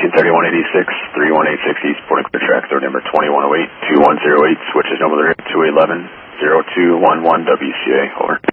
183186, 3186 East, Porting Clear Track, third number 2108, 2108, switches number 211, 0211 WCA, over.